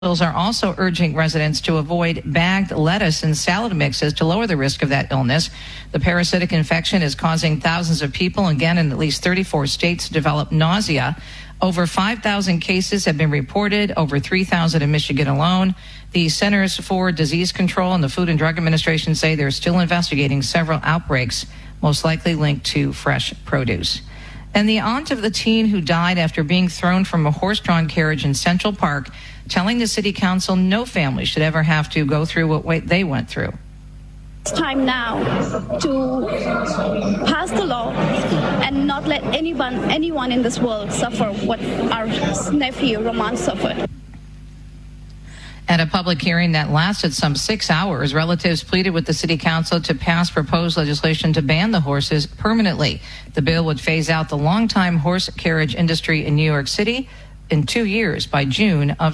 Officials are also urging residents to avoid bagged lettuce and salad mixes to lower the risk of that illness. The parasitic infection is causing thousands of people, again in at least 34 states, to develop nausea. Over 5,000 cases have been reported, over 3,000 in Michigan alone. The Centers for Disease Control and the Food and Drug Administration say they're still investigating several outbreaks, most likely linked to fresh produce. And the aunt of the teen who died after being thrown from a horse-drawn carriage in Central Park telling the city council no family should ever have to go through what they went through. It's time now to pass the law and not let anyone in this world suffer what our nephew Roman suffered. At a public hearing that lasted some 6 hours, relatives pleaded with the city council to pass proposed legislation to ban the horses permanently. The bill would phase out the longtime horse carriage industry in New York City in 2 years by June of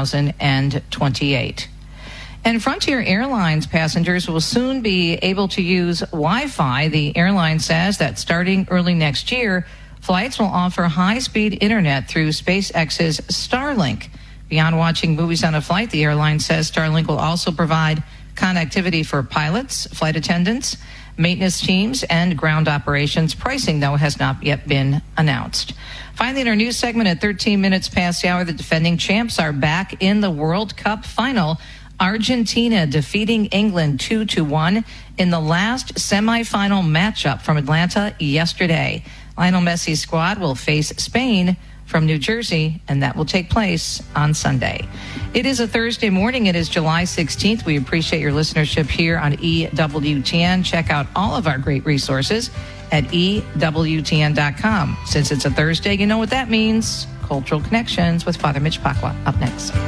2028. And Frontier Airlines passengers will soon be able to use Wi-Fi. The airline says that starting early next year, flights will offer high-speed internet through SpaceX's Starlink. Beyond watching movies on a flight, the airline says Starlink will also provide connectivity for pilots, flight attendants, maintenance teams, and ground operations. Pricing, though, has not yet been announced. Finally, in our news segment at 13 minutes past the hour, the defending champs are back in the World Cup final. Argentina defeating England 2-1 in the last semifinal matchup from Atlanta yesterday. Lionel Messi's squad will face Spain from New Jersey, and that will take place on Sunday. It is a Thursday morning. It is July 16th. We appreciate your listenership here on EWTN. Check out all of our great resources at EWTN.com. Since it's a Thursday, you know what that means. Cultural Connections with Father Mitch Pacwa. Up next.